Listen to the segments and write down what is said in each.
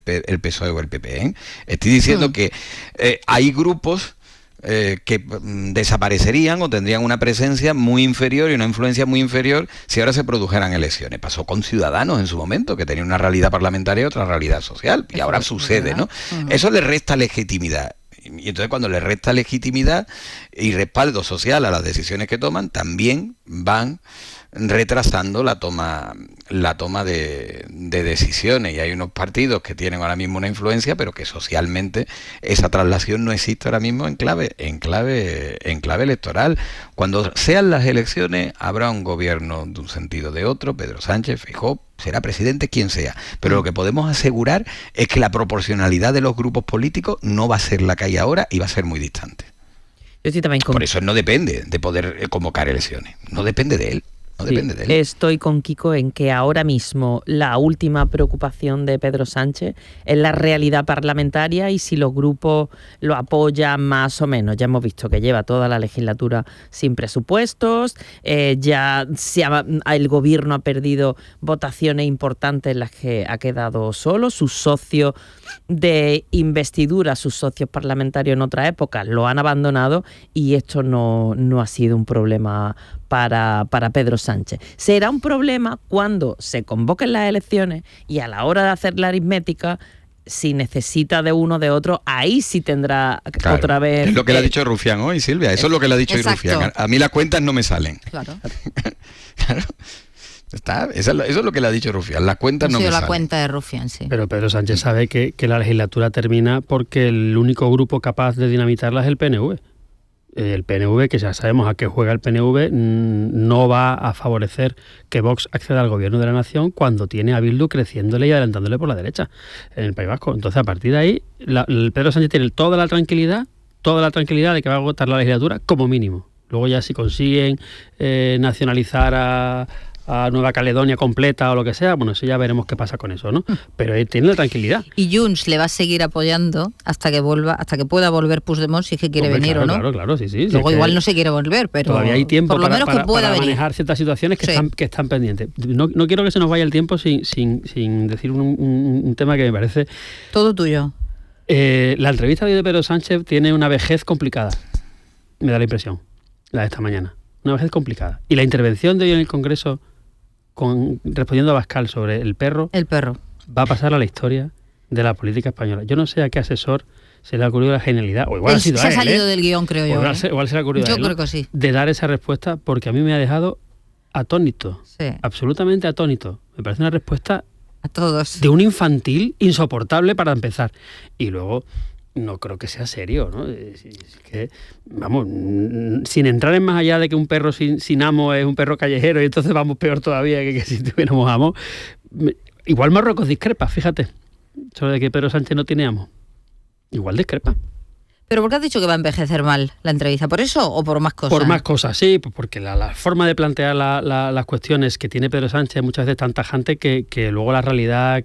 el PSOE o el PP, ¿eh? Estoy diciendo que hay grupos que desaparecerían o tendrían una presencia muy inferior y una influencia muy inferior si ahora se produjeran elecciones. Pasó con Ciudadanos en su momento, que tenía una realidad parlamentaria y otra realidad social, y ahora sucede, ¿no? Eso le resta legitimidad. Y entonces cuando le resta legitimidad y respaldo social a las decisiones que toman, también van retrasando la toma de decisiones. Y hay unos partidos que tienen ahora mismo una influencia, pero que socialmente esa traslación no existe ahora mismo en clave electoral. Cuando sean las elecciones habrá un gobierno de un sentido o de otro, Pedro Sánchez, Feijóo, será presidente quien sea, pero lo que podemos asegurar es que la proporcionalidad de los grupos políticos no va a ser la que hay ahora y va a ser muy distante. Por eso no depende de poder convocar elecciones, no depende de él. No depende de él. Estoy con Kiko en que ahora mismo la última preocupación de Pedro Sánchez es la realidad parlamentaria y si los grupos lo apoyan más o menos. Ya hemos visto que lleva toda la legislatura sin presupuestos, ya el gobierno ha perdido votaciones importantes en las que ha quedado solo. Sus socios de investidura, sus socios parlamentarios en otra época lo han abandonado y esto no ha sido un problema para Pedro Sánchez. Será un problema cuando se convoquen las elecciones y a la hora de hacer la aritmética, si necesita de uno o de otro, ahí sí tendrá otra vez... Es lo que le ha dicho Rufián hoy, Silvia, eso es lo que le ha dicho hoy Rufián. A mí las cuentas no me salen. Claro. Eso es lo que le ha dicho Rufián, las cuentas no me salen. La cuenta de Rufián, sí. Pero Pedro Sánchez sabe que la legislatura termina porque el único grupo capaz de dinamitarla es el PNV. El PNV, que ya sabemos a qué juega el PNV, no va a favorecer que Vox acceda al gobierno de la nación cuando tiene a Bildu creciéndole y adelantándole por la derecha en el País Vasco. Entonces, a partir de ahí, el Pedro Sánchez tiene toda la tranquilidad de que va a agotar la legislatura como mínimo. Luego ya si consiguen nacionalizar a Nueva Caledonia completa o lo que sea, bueno, eso ya veremos qué pasa con eso, ¿no? Pero él tiene la tranquilidad. Y Junts le va a seguir apoyando hasta que pueda volver Puigdemont, si es que quiere venir o no. Claro, sí. Luego igual no se quiere volver, pero todavía hay tiempo por lo menos que pueda para venir. Manejar ciertas situaciones que están pendientes. No quiero que se nos vaya el tiempo sin decir un tema que me parece... Todo tuyo. La entrevista de Pedro Sánchez tiene una vejez complicada, me da la impresión, la de esta mañana. Una vejez complicada. Y la intervención de hoy en el Congreso respondiendo a Abascal sobre el perro va a pasar a la historia de la política española. Yo no sé a qué asesor se le ha ocurrido la genialidad, o igual ha sido se ha salido del guión, creo yo. Igual se le ha ocurrido a él, creo que sí, de dar esa respuesta, porque a mí me ha dejado atónito, absolutamente atónito. Me parece una respuesta a todos de un infantil insoportable para empezar. Y luego no creo que sea serio, ¿no? Es que, vamos, sin entrar en más allá de que un perro sin amo es un perro callejero y entonces vamos peor todavía que si tuviéramos amo. Igual Marruecos discrepa, fíjate, sobre que Pedro Sánchez no tiene amo. Igual discrepa. ¿Pero por qué has dicho que va a envejecer mal la entrevista? ¿Por eso o por más cosas? Por más cosas, sí, porque la forma de plantear las cuestiones que tiene Pedro Sánchez muchas veces tan tajante que luego la realidad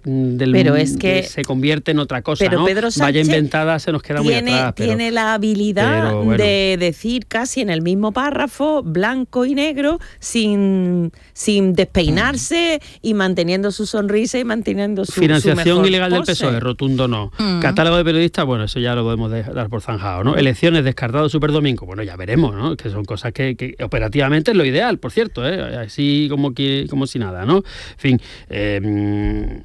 se convierte en otra cosa, pero ¿no? Pedro Sánchez vaya inventada, se nos queda muy atrás. Tiene la habilidad de decir casi en el mismo párrafo, blanco y negro, sin despeinarse y manteniendo su sonrisa y manteniendo su financiación su ilegal pose. del PSOE, rotundo no. Catálogo de periodistas, bueno, eso ya lo podemos dar por zanjado, ¿no? Elecciones descartado Superdomingo, bueno, ya veremos, ¿no? Que son cosas que operativamente es lo ideal, por cierto, así como si nada, ¿no? En fin,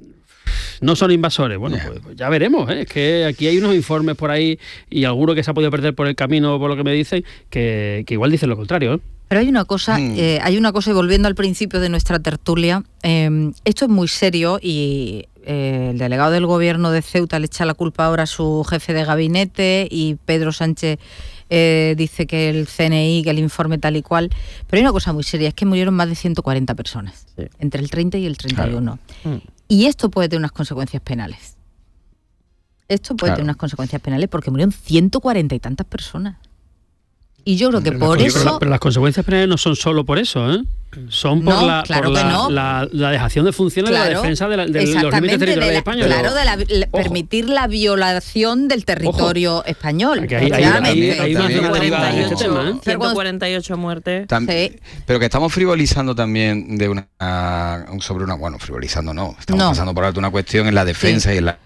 no son invasores, bueno, pues ya veremos, es que aquí hay unos informes por ahí y alguno que se ha podido perder por el camino, por lo que me dicen, que igual dicen lo contrario, ¿eh? Pero hay una cosa, y volviendo al principio de nuestra tertulia, esto es muy serio y el delegado del gobierno de Ceuta le echa la culpa ahora a su jefe de gabinete y Pedro Sánchez dice que el CNI, que el informe tal y cual. Pero hay una cosa muy seria, es que murieron más de 140 personas, entre el 30 y el 31. Claro. Y esto puede tener unas consecuencias penales. Tener unas consecuencias penales porque murieron 140 y tantas personas. Y yo creo que por eso... Pero las consecuencias penales no son solo por eso, ¿eh? Son por la dejación de funciones de la defensa de los límites territoriales españoles. Claro, permitir la violación del territorio español. Hay una alternativa en este tema, ¿eh? 148 muertes. Pero que estamos frivolizando también frivolizando no. Estamos pasando por alto una cuestión en la defensa y en la